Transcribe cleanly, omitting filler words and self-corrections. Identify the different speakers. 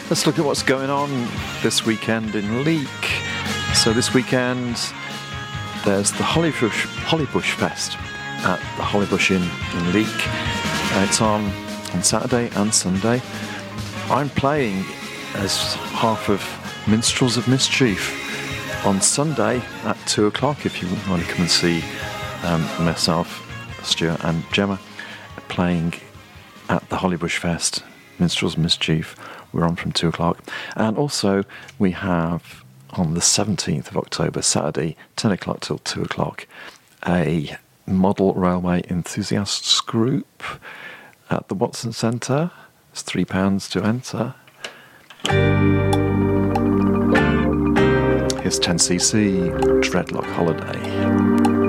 Speaker 1: Let's look at what's going on this weekend in Leek. So this weekend, there's the Hollybush Fest at the Hollybush in Leek. It's on Saturday and Sunday. I'm playing as half of Minstrels of Mischief on Sunday at 2 o'clock if you want to come and see myself, Stuart and Gemma playing at the Hollybush Fest, Minstrels of Mischief. We're on from 2 o'clock. And also we have on the 17th of October, Saturday, 10 o'clock till 2 o'clock, a model railway enthusiasts group at the Watson Centre. It's £3 to enter. Here's 10cc, Dreadlock Holiday.